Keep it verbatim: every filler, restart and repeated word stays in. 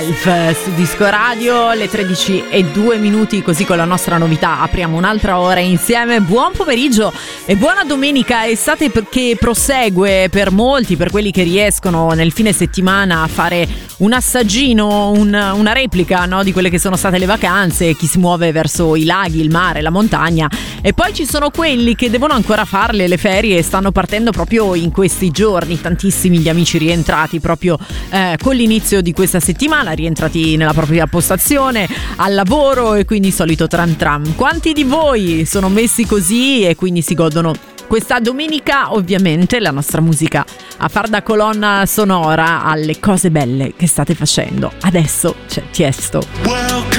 Su Disco Radio, le tredici e due minuti, così con la nostra novità apriamo un'altra ora insieme. Buon pomeriggio e buona domenica, estate che prosegue per molti, per quelli che riescono nel fine settimana a fare un assaggino, un, una replica, no, di quelle che sono state le vacanze, chi si muove verso i laghi, il mare, la montagna, e poi ci sono quelli che devono ancora farle le ferie e stanno partendo proprio in questi giorni, tantissimi gli amici rientrati proprio eh, con l'inizio di questa settimana, rientrati nella propria postazione, al lavoro, e quindi solito tram tram. Quanti di voi sono messi così e quindi si godono questa domenica? Ovviamente la nostra musica a far da colonna sonora alle cose belle che state facendo. Adesso c'è Tiesto. Welcome